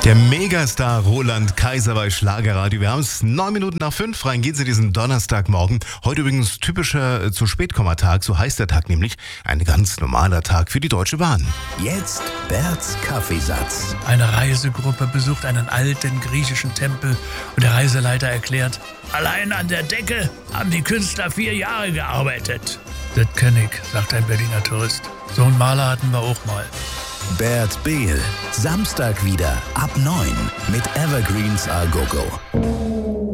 Der Megastar Roland Kaiser bei Schlagerradio. Wir haben es 9 Minuten nach 5. Rein geht's in diesen Donnerstagmorgen. Heute übrigens typischer zu Spätkommatag. So heißt der Tag nämlich. Ein ganz normaler Tag für die Deutsche Bahn. Jetzt Berts Kaffeesatz. Eine Reisegruppe besucht einen alten griechischen Tempel und der Reiseleiter erklärt: Allein an der Decke haben die Künstler 4 Jahre gearbeitet. Das kenn ich, sagt ein Berliner Tourist. So einen Maler hatten wir auch mal. Bert Behl. Samstag wieder ab 9 mit Evergreens A Go Go.